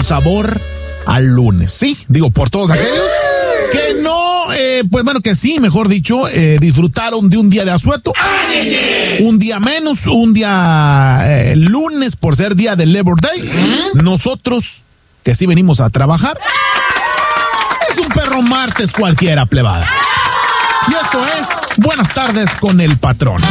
con sabor al lunes, ¿sí? Digo, por todos aquellos que no, pues bueno, que sí, mejor dicho, disfrutaron de un día de asueto, un día menos, un día lunes por ser día del Labor Day. Nosotros, que sí venimos a trabajar, es un perro martes cualquiera, plebada. Y esto es Buenas Tardes con el Patrón.